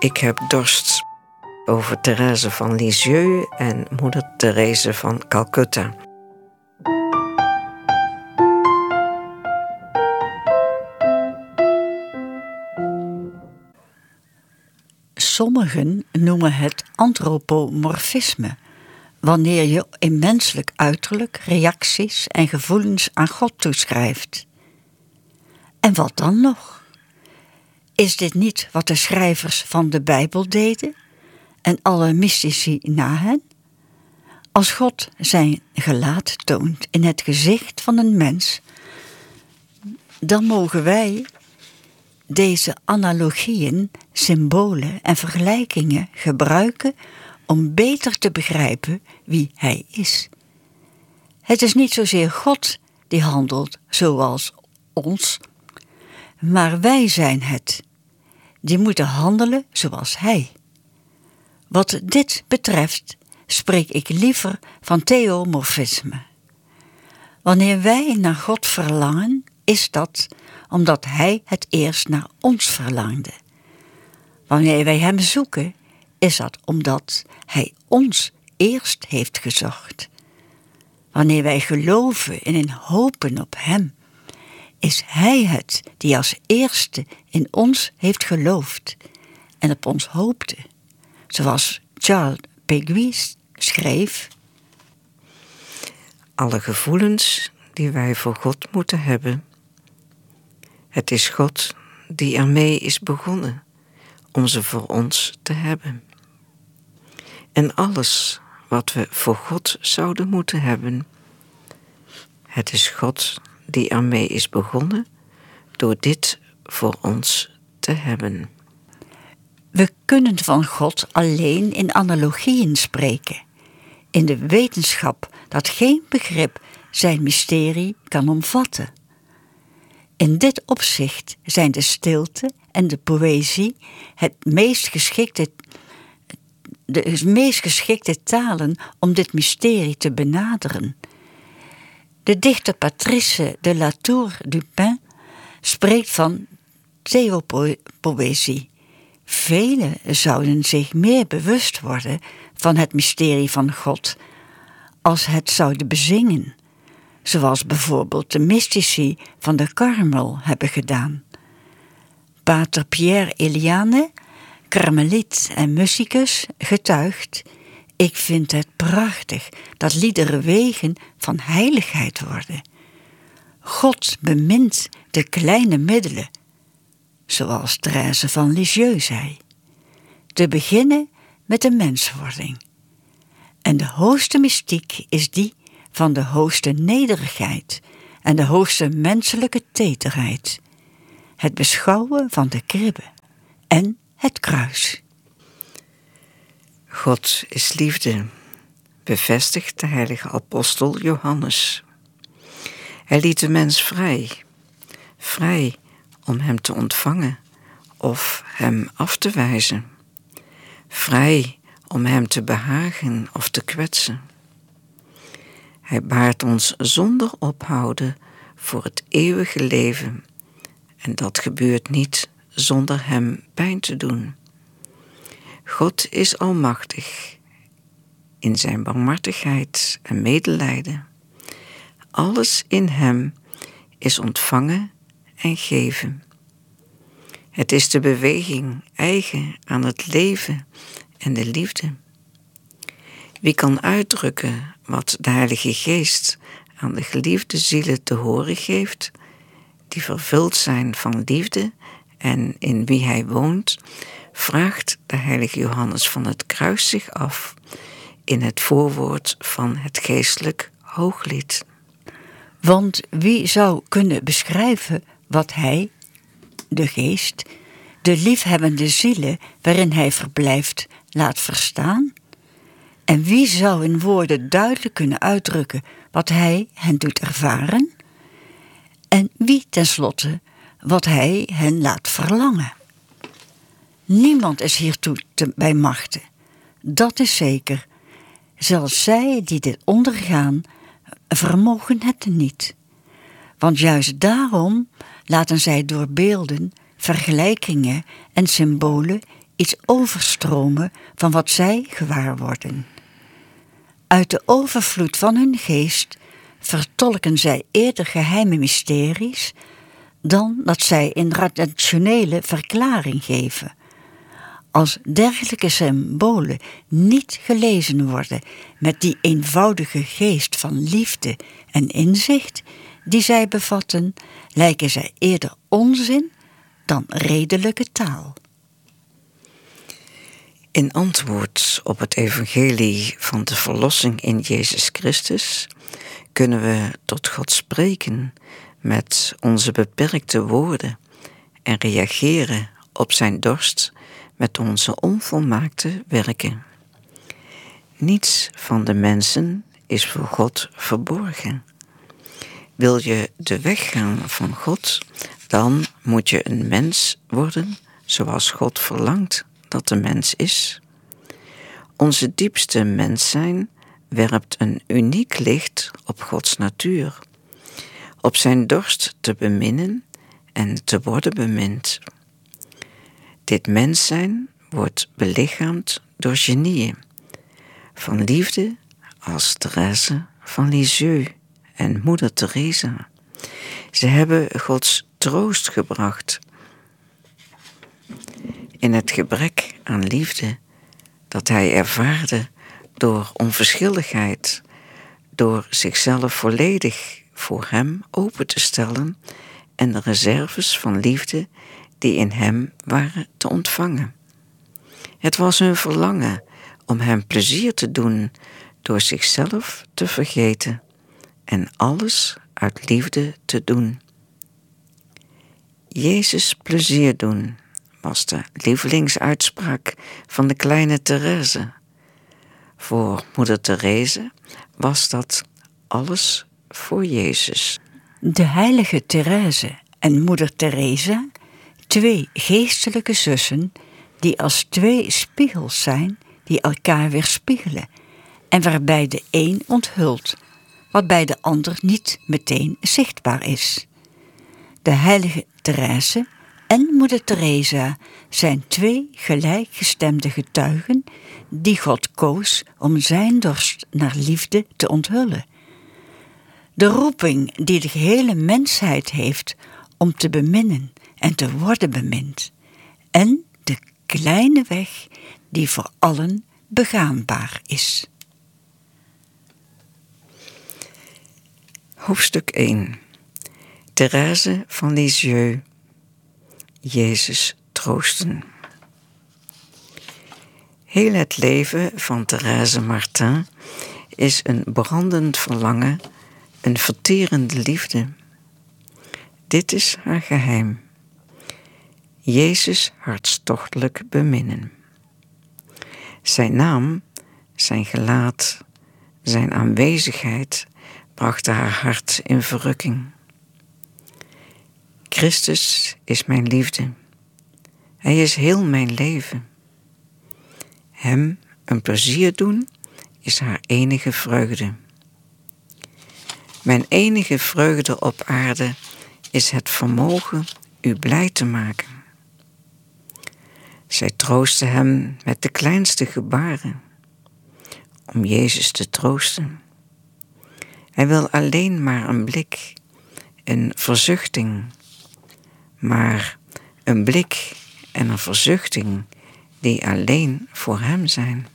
Ik heb dorst over Thérèse van Lisieux en moeder Therese van Calcutta. Sommigen noemen het antropomorfisme, wanneer je in menselijk uiterlijk reacties en gevoelens aan God toeschrijft. En wat dan nog? Is dit niet wat de schrijvers van de Bijbel deden en alle mystici na hen? Als God zijn gelaat toont in het gezicht van een mens, dan mogen wij deze analogieën, symbolen en vergelijkingen gebruiken om beter te begrijpen wie Hij is. Het is niet zozeer God die handelt zoals ons, maar wij zijn het, die moeten handelen zoals Hij. Wat dit betreft spreek ik liever van theomorfisme. Wanneer wij naar God verlangen, is dat omdat Hij het eerst naar ons verlangde. Wanneer wij Hem zoeken, is dat omdat Hij ons eerst heeft gezocht. Wanneer wij geloven en hopen op Hem, is Hij het die als eerste in ons heeft geloofd en op ons hoopte. Zoals Charles Péguy schreef: alle gevoelens die wij voor God moeten hebben, het is God die ermee is begonnen om ze voor ons te hebben. En alles wat we voor God zouden moeten hebben, het is God die ermee is begonnen door dit voor ons te hebben. We kunnen van God alleen in analogieën spreken, in de wetenschap dat geen begrip zijn mysterie kan omvatten. In dit opzicht zijn de stilte en de poëzie de meest geschikte talen om dit mysterie te benaderen. De dichter Patrice de La Tour du Pin spreekt van theopoëzie. Velen zouden zich meer bewust worden van het mysterie van God als het zouden bezingen, zoals bijvoorbeeld de mystici van de Karmel hebben gedaan. Pater Pierre Eliane, karmeliet en musicus, getuigt: ik vind het prachtig dat liederen wegen van heiligheid worden. God bemint de kleine middelen, zoals Thérèse van Lisieux zei. Te beginnen met de menswording. En de hoogste mystiek is die van de hoogste nederigheid en de hoogste menselijke tederheid. Het beschouwen van de kribbe en het kruis. God is liefde, bevestigt de heilige apostel Johannes. Hij liet de mens vrij om hem te ontvangen of hem af te wijzen. Vrij om hem te behagen of te kwetsen. Hij baart ons zonder ophouden voor het eeuwige leven. En dat gebeurt niet zonder hem pijn te doen. God is almachtig in zijn barmhartigheid en medelijden. Alles in hem is ontvangen en geven. Het is de beweging eigen aan het leven en de liefde. Wie kan uitdrukken wat de Heilige Geest aan de geliefde zielen te horen geeft, die vervuld zijn van liefde en in wie hij woont, vraagt de heilige Johannes van het Kruis zich af in het voorwoord van het geestelijk Hooglied. Want wie zou kunnen beschrijven wat hij, de Geest, de liefhebbende zielen waarin hij verblijft, laat verstaan? En wie zou in woorden duidelijk kunnen uitdrukken wat hij hen doet ervaren? En wie tenslotte wat hij hen laat verlangen? Niemand is hiertoe bij machte. Dat is zeker. Zelfs zij die dit ondergaan, vermogen het niet. Want juist daarom laten zij door beelden, vergelijkingen en symbolen iets overstromen van wat zij gewaar worden. Uit de overvloed van hun geest vertolken zij eerder geheime mysteries dan dat zij een rationele verklaring geven. Als dergelijke symbolen niet gelezen worden met die eenvoudige geest van liefde en inzicht die zij bevatten, lijken zij eerder onzin dan redelijke taal. In antwoord op het evangelie van de verlossing in Jezus Christus kunnen we tot God spreken met onze beperkte woorden en reageren op zijn dorst met onze onvolmaakte werken. Niets van de mensen is voor God verborgen. Wil je de weg gaan van God, dan moet je een mens worden zoals God verlangt dat de mens is. Onze diepste mens zijn werpt een uniek licht op Gods natuur, op zijn dorst te beminnen en te worden bemind. Dit mens zijn wordt belichaamd door genieën, van liefde als Therese van Lisieux en moeder Teresa. Ze hebben Gods troost gebracht in het gebrek aan liefde dat hij ervaarde door onverschilligheid, door zichzelf volledig voor hem open te stellen en de reserves van liefde die in hem waren te ontvangen. Het was hun verlangen om hem plezier te doen door zichzelf te vergeten en alles uit liefde te doen. Jezus plezier doen was de lievelingsuitspraak van de kleine Therese. Voor moeder Therese was dat alles voor Jezus. De heilige Therese en moeder Teresa, twee geestelijke zussen die als twee spiegels zijn die elkaar weerspiegelen en waarbij de een onthult wat bij de ander niet meteen zichtbaar is. De heilige Therese en moeder Teresa zijn twee gelijkgestemde getuigen die God koos om zijn dorst naar liefde te onthullen. De roeping die de gehele mensheid heeft om te beminnen en te worden bemind, en de kleine weg die voor allen begaanbaar is. Hoofdstuk 1. Therese van Lisieux. Jezus troosten. Heel het leven van Thérèse Martin is een brandend verlangen, een verterende liefde. Dit is haar geheim. Jezus hartstochtelijk beminnen. Zijn naam, zijn gelaat, zijn aanwezigheid brachten haar hart in verrukking. Christus is mijn liefde. Hij is heel mijn leven. Hem een plezier doen is haar enige vreugde. Mijn enige vreugde op aarde is het vermogen u blij te maken. Zij troostte hem met de kleinste gebaren, om Jezus te troosten. Hij wil alleen maar een blik, een verzuchting, maar een blik en een verzuchting die alleen voor hem zijn.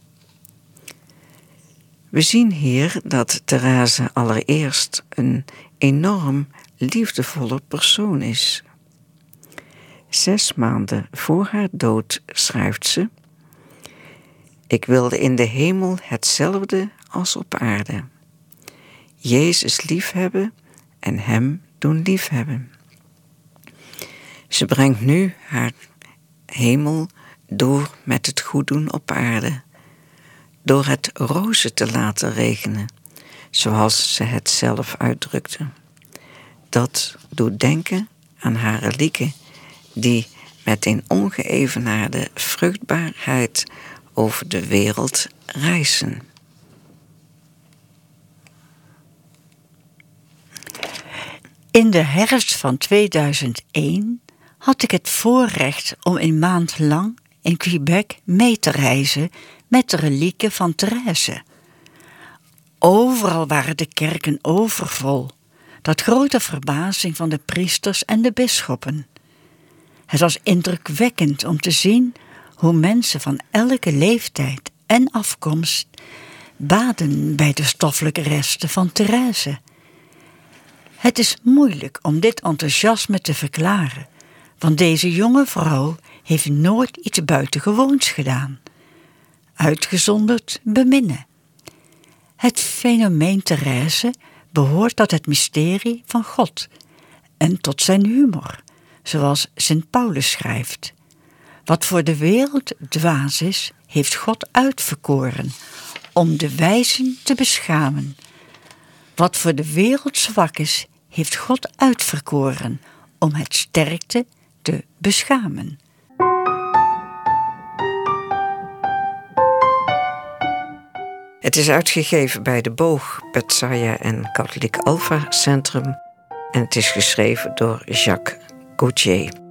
We zien hier dat Therese allereerst een enorm liefdevolle persoon is. 6 maanden voor haar dood schrijft ze: ik wilde in de hemel hetzelfde als op aarde. Jezus liefhebben en hem doen liefhebben. Ze brengt nu haar hemel door met het goed doen op aarde, door het rozen te laten regenen, zoals ze het zelf uitdrukte. Dat doet denken aan haar relieken, die met een ongeëvenaarde vruchtbaarheid over de wereld reizen. In de herfst van 2001 had ik het voorrecht om een maand lang in Quebec mee te reizen met de relieken van Therese. Overal waren de kerken overvol, tot grote verbazing van de priesters en de bisschoppen. Het was indrukwekkend om te zien hoe mensen van elke leeftijd en afkomst baden bij de stoffelijke resten van Therese. Het is moeilijk om dit enthousiasme te verklaren, want deze jonge vrouw heeft nooit iets buitengewoons gedaan. Uitgezonderd beminnen. Het fenomeen Therese behoort tot het mysterie van God en tot zijn humor, zoals Sint Paulus schrijft. Wat voor de wereld dwaas is, heeft God uitverkoren om de wijzen te beschamen. Wat voor de wereld zwak is, heeft God uitverkoren om het sterkte te beschamen. Het is uitgegeven bij De Boog, Petsaja en Katholiek Alpha Centrum en het is geschreven door Jacques Gauthier.